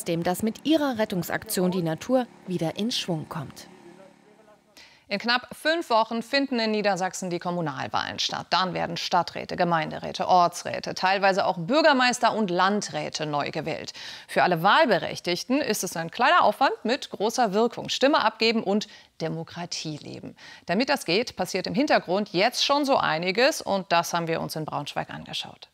trotzdem, dass mit ihrer Rettungsaktion die Natur wieder in Schwung kommt. In knapp 5 Wochen finden in Niedersachsen die Kommunalwahlen statt. Dann werden Stadträte, Gemeinderäte, Ortsräte, teilweise auch Bürgermeister und Landräte neu gewählt. Für alle Wahlberechtigten ist es ein kleiner Aufwand mit großer Wirkung. Stimme abgeben und Demokratie leben. Damit das geht, passiert im Hintergrund jetzt schon so einiges. Und das haben wir uns in Braunschweig angeschaut.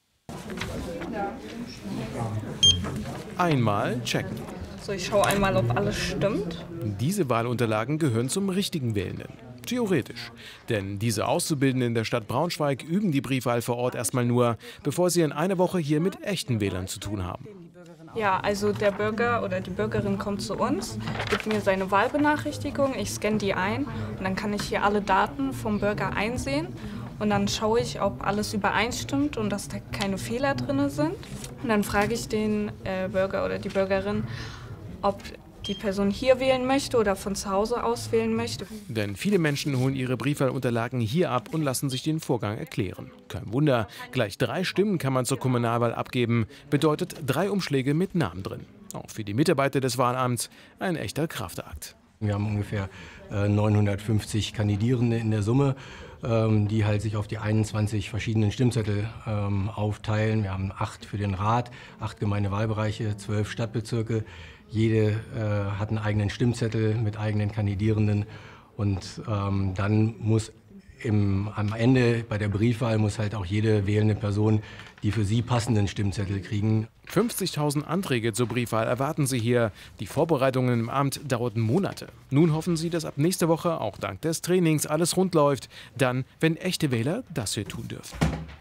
Einmal checken. So, ich schaue einmal, ob alles stimmt. Diese Wahlunterlagen gehören zum richtigen Wählenden. Theoretisch. Denn diese Auszubildenden der Stadt Braunschweig üben die Briefwahl vor Ort erstmal nur, bevor sie in einer Woche hier mit echten Wählern zu tun haben. Ja, also der Bürger oder die Bürgerin kommt zu uns, gibt mir seine Wahlbenachrichtigung, ich scanne die ein und dann kann ich hier alle Daten vom Bürger einsehen. Und dann schaue ich, ob alles übereinstimmt und dass da keine Fehler drin sind. Und dann frage ich den Bürger oder die Bürgerin, ob die Person hier wählen möchte oder von zu Hause aus wählen möchte. Denn viele Menschen holen ihre Briefwahlunterlagen hier ab und lassen sich den Vorgang erklären. Kein Wunder, gleich 3 Stimmen kann man zur Kommunalwahl abgeben, bedeutet 3 Umschläge mit Namen drin. Auch für die Mitarbeiter des Wahlamts ein echter Kraftakt. Wir haben ungefähr 950 Kandidierende in der Summe, die halt sich auf die 21 verschiedenen Stimmzettel aufteilen. Wir haben 8 für den Rat, 8 Gemeindewahlbereiche, 12 Stadtbezirke. Jede hat einen eigenen Stimmzettel mit eigenen Kandidierenden. Und dann muss am Ende bei der Briefwahl muss halt auch jede wählende Person die für sie passenden Stimmzettel kriegen. 50.000 Anträge zur Briefwahl erwarten sie hier. Die Vorbereitungen im Amt dauerten Monate. Nun hoffen sie, dass ab nächster Woche auch dank des Trainings alles rund läuft. Dann, wenn echte Wähler das hier tun dürfen.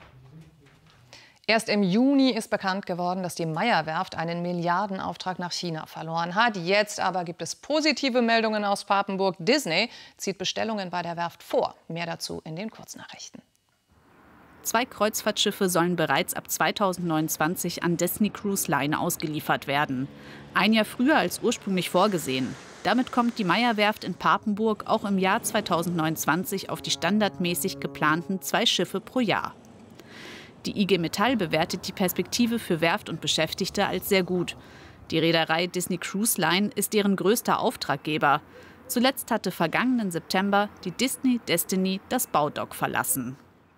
Erst im Juni ist bekannt geworden, dass die Meyer-Werft einen Milliardenauftrag nach China verloren hat. Jetzt aber gibt es positive Meldungen aus Papenburg. Disney zieht Bestellungen bei der Werft vor. Mehr dazu in den Kurznachrichten. 2 Kreuzfahrtschiffe sollen bereits ab 2029 an Disney Cruise Line ausgeliefert werden. Ein Jahr früher als ursprünglich vorgesehen. Damit kommt die Meyer-Werft in Papenburg auch im Jahr 2029 auf die standardmäßig geplanten 2 Schiffe pro Jahr. Die IG Metall bewertet die Perspektive für Werft und Beschäftigte als sehr gut. Die Reederei Disney Cruise Line ist deren größter Auftraggeber. Zuletzt hatte vergangenen September die Disney Destiny das Baudock verlassen.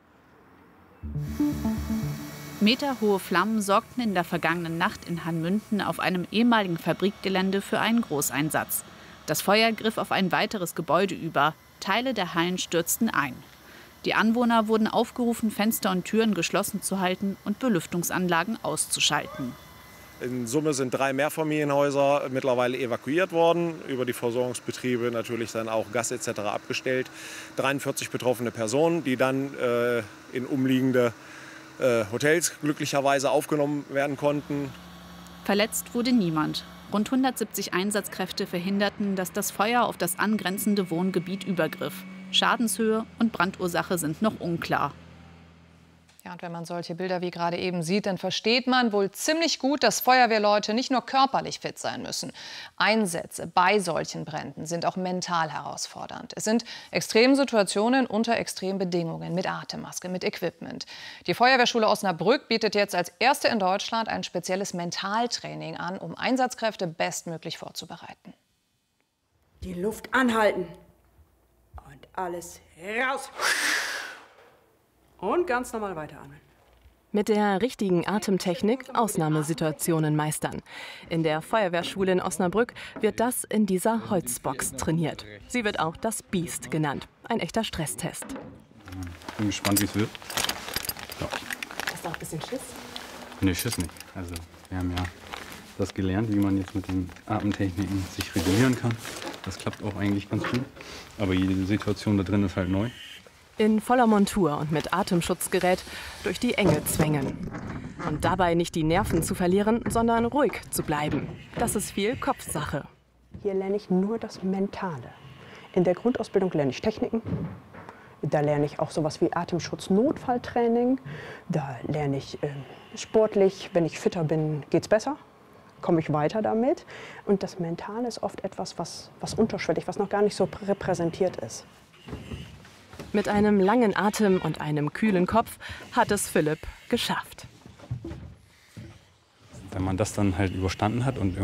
Meterhohe Flammen sorgten in der vergangenen Nacht in Hanmünden auf einem ehemaligen Fabrikgelände für einen Großeinsatz. Das Feuer griff auf ein weiteres Gebäude über. Teile der Hallen stürzten ein. Die Anwohner wurden aufgerufen, Fenster und Türen geschlossen zu halten und Belüftungsanlagen auszuschalten. In Summe sind 3 Mehrfamilienhäuser mittlerweile evakuiert worden, über die Versorgungsbetriebe natürlich dann auch Gas etc. abgestellt. 43 betroffene Personen, die dann in umliegende Hotels glücklicherweise aufgenommen werden konnten. Verletzt wurde niemand. Rund 170 Einsatzkräfte verhinderten, dass das Feuer auf das angrenzende Wohngebiet übergriff. Schadenshöhe und Brandursache sind noch unklar. Ja, und wenn man solche Bilder wie gerade eben sieht, dann versteht man wohl ziemlich gut, dass Feuerwehrleute nicht nur körperlich fit sein müssen. Einsätze bei solchen Bränden sind auch mental herausfordernd. Es sind Extremsituationen unter Extrembedingungen mit Atemmaske, mit Equipment. Die Feuerwehrschule Osnabrück bietet jetzt als erste in Deutschland ein spezielles Mentaltraining an, um Einsatzkräfte bestmöglich vorzubereiten. Die Luft anhalten. Und alles raus. Und ganz normal weiteratmen. Mit der richtigen Atemtechnik Ausnahmesituationen meistern. In der Feuerwehrschule in Osnabrück wird das in dieser Holzbox trainiert. Sie wird auch das Biest genannt. Ein echter Stresstest. Bin gespannt, wie es wird. Ja. Hast du auch ein bisschen Schiss? Nee, Schiss nicht. Also, wir haben ja das gelernt, wie man jetzt mit den Atemtechniken sich regulieren kann. Das klappt auch eigentlich ganz gut. Aber jede Situation da drin ist halt neu. In voller Montur und mit Atemschutzgerät durch die Enge zwängen. Und dabei nicht die Nerven zu verlieren, sondern ruhig zu bleiben. Das ist viel Kopfsache. Hier lerne ich nur das Mentale. In der Grundausbildung lerne ich Techniken. Da lerne ich auch sowas wie Atemschutz-Notfalltraining. Da lerne ich sportlich, wenn ich fitter bin, geht's besser. Komme ich weiter damit. Und das Mentale ist oft etwas, was unterschwellig, was noch gar nicht so repräsentiert ist. Mit einem langen Atem und einem kühlen Kopf hat es Philipp geschafft. Wenn man das dann halt überstanden hat und